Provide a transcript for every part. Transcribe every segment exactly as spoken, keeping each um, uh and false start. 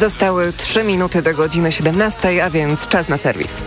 Zostały trzy minuty do godziny siedemnastej, a więc czas na serwis.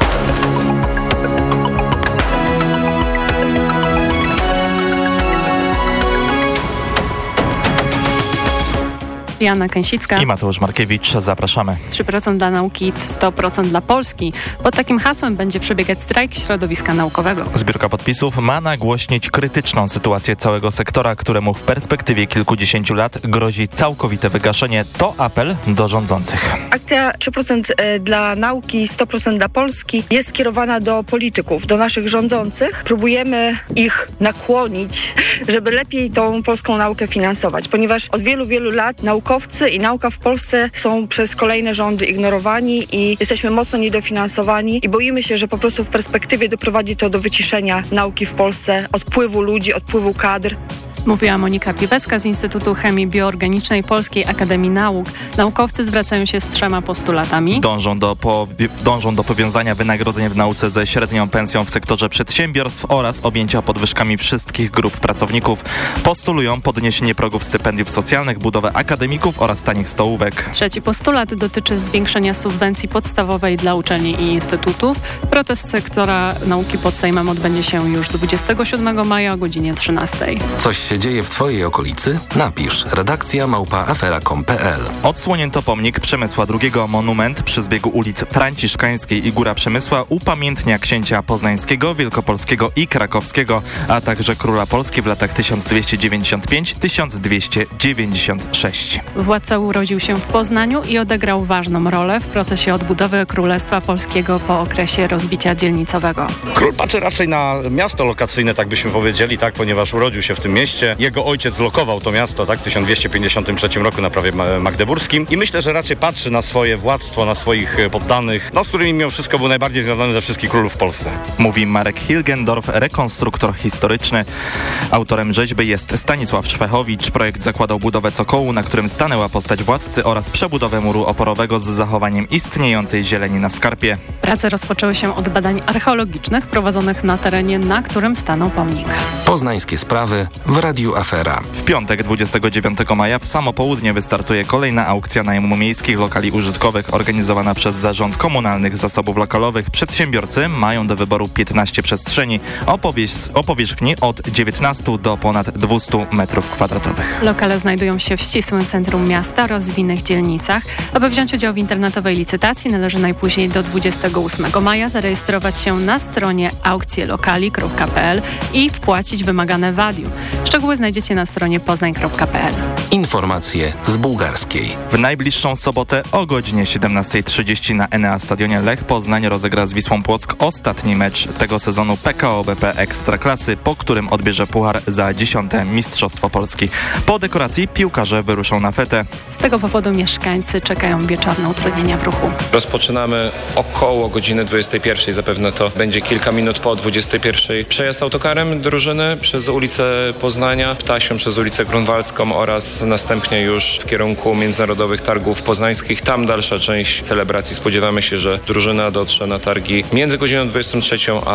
Joanna Kęsicka i Mateusz Markiewicz. Zapraszamy. trzy procent dla nauki, sto procent dla Polski. Pod takim hasłem będzie przebiegać strajk środowiska naukowego. Zbiórka podpisów ma nagłośnić krytyczną sytuację całego sektora, któremu w perspektywie kilkudziesięciu lat grozi całkowite wygaszenie. To apel do rządzących. Akcja trzy procent dla nauki, sto procent dla Polski jest skierowana do polityków, do naszych rządzących. Próbujemy ich nakłonić, żeby lepiej tą polską naukę finansować, ponieważ od wielu, wielu lat naukowcy i nauka w Polsce są przez kolejne rządy ignorowani i jesteśmy mocno niedofinansowani i boimy się, że po prostu w perspektywie doprowadzi to do wyciszenia nauki w Polsce, odpływu ludzi, odpływu kadr. Mówiła Monika Piwecka z Instytutu Chemii Bioorganicznej Polskiej Akademii Nauk. Naukowcy zwracają się z trzema postulatami. Dążą do, po, dążą do powiązania wynagrodzeń w nauce ze średnią pensją w sektorze przedsiębiorstw oraz objęcia podwyżkami wszystkich grup pracowników. Postulują podniesienie progów stypendiów socjalnych, budowę akademików oraz tanich stołówek. Trzeci postulat dotyczy zwiększenia subwencji podstawowej dla uczelni i instytutów. Protest sektora nauki pod Sejmem odbędzie się już dwudziestego siódmego maja o godzinie trzynastej. Coś się dzieje w Twojej okolicy? Napisz redakcja małpa afera kropka com kropka pe el. Odsłonięto pomnik Przemysła drugiego. Monument przy zbiegu ulic Franciszkańskiej i Góra Przemysła upamiętnia księcia poznańskiego, wielkopolskiego i krakowskiego, a także króla Polski w latach tysiąc dwieście dziewięćdziesiąt pięć do tysiąc dwieście dziewięćdziesiąt sześć. Władca urodził się w Poznaniu i odegrał ważną rolę w procesie odbudowy Królestwa Polskiego po okresie rozbicia dzielnicowego. Król patrzy raczej na miasto lokacyjne, tak byśmy powiedzieli, tak, ponieważ urodził się w tym mieście. Jego ojciec lokował to miasto, tak, w tysiąc dwieście pięćdziesiątym trzecim roku na prawie magdeburskim i myślę, że raczej patrzy na swoje władztwo, na swoich poddanych, no, z którymi mimo wszystko był najbardziej związany ze wszystkich królów w Polsce. Mówi Marek Hilgendorf, rekonstruktor historyczny. Autorem rzeźby jest Stanisław Szwechowicz. Projekt zakładał budowę cokołu, na którym stanęła postać władcy oraz przebudowę muru oporowego z zachowaniem istniejącej zieleni na skarpie. Prace rozpoczęły się od badań archeologicznych prowadzonych na terenie, na którym stanął pomnik. Poznańskie sprawy w Radiu Afera. W piątek dwudziestego dziewiątego maja w samo południe wystartuje kolejna aukcja najmu miejskich lokali użytkowych organizowana przez Zarząd Komunalnych Zasobów Lokalowych. Przedsiębiorcy mają do wyboru piętnaście przestrzeni o, powierzch- o powierzchni od dziewiętnastu do ponad dwieście metrów kwadratowych. Lokale znajdują się w ścisłym centrum miasta oraz w innych dzielnicach. Aby wziąć udział w internetowej licytacji należy najpóźniej do dwudziestego ósmego maja zarejestrować się na stronie aukcjelokali kropka pe el i wpłacić wymagane wadium. Szczegóły znajdziecie na stronie poznań kropka pe el. Informacje z bułgarskiej. W najbliższą sobotę o godzinie siedemnasta trzydzieści na Enea Stadionie Lech Poznań rozegra z Wisłą Płock ostatni mecz tego sezonu P K O B P Ekstraklasy, po którym odbierze puchar za dziesiąte Mistrzostwo Polski. Po dekoracji piłkarze wyruszą na fetę. Z tego powodu mieszkańcy czekają wieczorne utrudnienia w ruchu. Rozpoczynamy około godziny dwudziestej pierwszej, zapewne to będzie kilka minut po dwudziestej pierwszej. Przejazd autokarem drużyny przez ulicę Poznania, Ptasią przez ulicę Grunwaldzką oraz następnie już w kierunku Międzynarodowych Targów Poznańskich. Tam dalsza część celebracji. Spodziewamy się, że drużyna dotrze na targi między godziną dwudziestą trzecią a